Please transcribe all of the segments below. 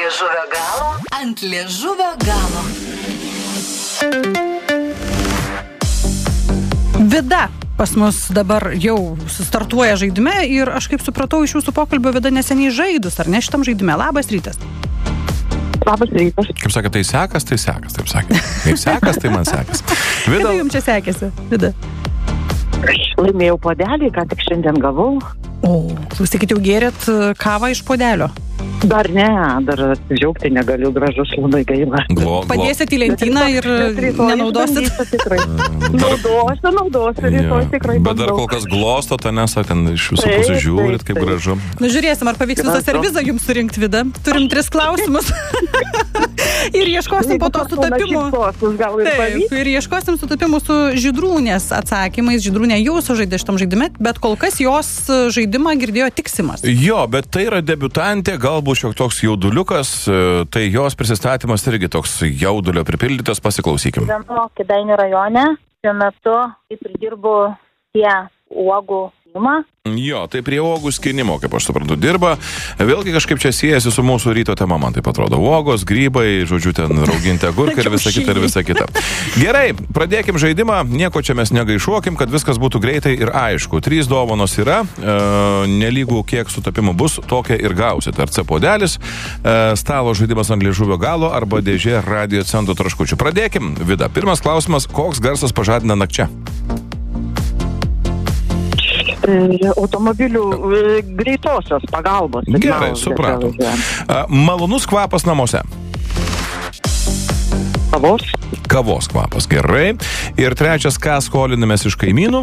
liežuvio galo. Ant liežuvio galo. Vida pas mus dabar jau startuoja žaidime ir aš kaip supratau iš jūsų pokalbio, Vida neseniai žaidus, ar ne šitam žaidime? Labas rytas. Labas rytas. Kaip sakė, tai sekas, taip sakė. Kaip sekas, tai man sekas. Vida, Kaip jums čia sekėsi, Vida? Laimėjau puodelį, ką tik šiandien gavau. O, klausykit, jau gėrėt kavą iš puodelio? Dar ne, dar apsidžiaugti negaliu, gražus labai gaila. Padėsit į lentyną ir nenaudosit? Tikrai. Naudosiu, rytoj tikrai. Bet dar kol kas glostot, nes ten iš visų pusių žiūrit, kaip gražu. Nu, žiūrėsim, ar pavyks visą servizą jums surinkti, Vida. Turim 3 klausimus. Ir ieškosim po to sutapimų. Taip, ir ieškosim sutapimų su Žydrūnės atsakymais. Žydrūnė jau sužaidė šitam žaidime, bet kol kas jos žaidimą girdėjo tik Simas. Jo, bet tai yra debiutantė, galbūt šiek toks jauduliukas, tai jos prisistatymas irgi toks jaudulio pripildytas, pasiklausykim. Gyvenu Kėdainių rajone, šiuo metu kaip ir dirbu prie uogų skynimo. Jo, tai prie uogų skynimo, kaip aš suprantu, dirba. Vėlgi kažkaip čia siejasi su mūsų ryto tema, man taip atrodo. Uogos, grybai, žodžiu, ten rauginti agurkai ir visa kita. Gerai, pradėkim žaidimą. Nieko čia mes negaišuokim, kad viskas būtų greitai ir aišku. 3 dovanos yra, nelygų kiek sutapimų bus, tokia ir gausit. Ar puodelis, stalo žaidimas ant liežuvio galo arba dėžė radio centro traškučių. Pradėkim, Vida. Pirmas klausimas, koks garsas pažadina nakčia? Automobilių greitosios pagalbos. Gerai, supratom. Malonus kvapas namuose. Kavos. Kavos kvapas, gerai. Ir trečias, ką skolinamės iš kaimynų?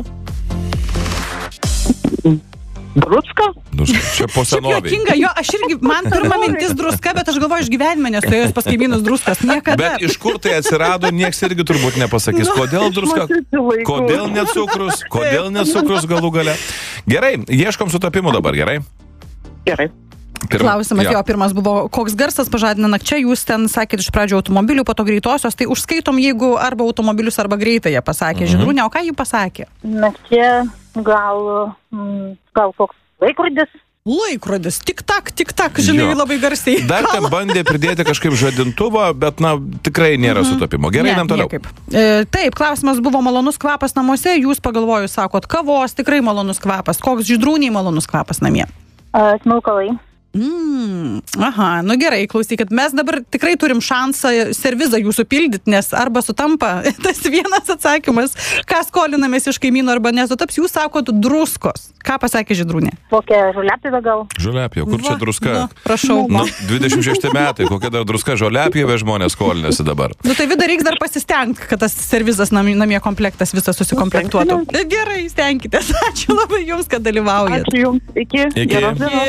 Druska? Čia po senoviai. Juokinga, jo, aš irgi, man pirma mintis druska, bet aš galvoju, iš gyvenime nesuėjus pas kaimynus druskas. Niekada. Bet iš kur tai atsirado, nieks irgi turbūt nepasakys. Kodėl druska? Kodėl necukrus? Kodėl necukrus galų gale? Gerai, ieškom sutapimų dabar, gerai? Gerai. Klausimas, jo, pirmas buvo, koks garsas pažadina nakčia, jūs ten sakėt iš pradžio automobilių, po to greitosios, tai užskaitom, jeigu arba automobilius, arba greitąją pasakė. Žydrūnė, o ką jį pasakė? Nakčia gal koks laikrodis. Laikrodis, tik tak, žinai, labai garsiai. Dar ten bandė pridėti kažkaip žadintuvą, bet, tikrai nėra sutapimo. Gerai, einam toliau. Taip, klausimas buvo malonus kvapas namuose, jūs pagalvojus, sakot, kavos, tikrai malonus kvapas. Koks Žydrūnei malonus kvapas namie? Smilkalai. Aha, gerai, klausykit, mes dabar tikrai turim šansą servizą jūsų pildyti, nes arba sutampa tas vienas atsakymas, ką skolinamės iš kaimynų, arba nesutaps, jūs sakot druskos. Ką pasakė Žydrūnė? Kokia žoliapjovė gal? Žoliapjovė, kur čia druska? Prašau. 26 metai, kokia dar druska žoliapjovė žmonės skolinasi dabar. Tai Vida reiks dar pasistengti, kad tas servizas namie komplektas visas susikomplektuotų. Gerai, stenkitės. Ačiū labai jums, kad dalyvaujate. Ačiū jums. Iki.